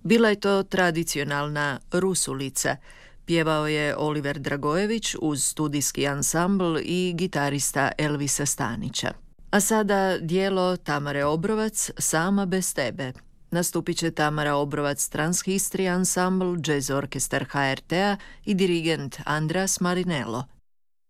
Bila je to tradicionalna rusulica. Pjevao je Oliver Dragojević uz studijski ansambl i gitarista Elvisa Stanića. A sada djelo Tamare Obrovac Sama bez tebe. Nastupit će Tamara Obrovac Transhistory Ensemble, Jazz Orkestar HRT-a i dirigent Andras Marinello.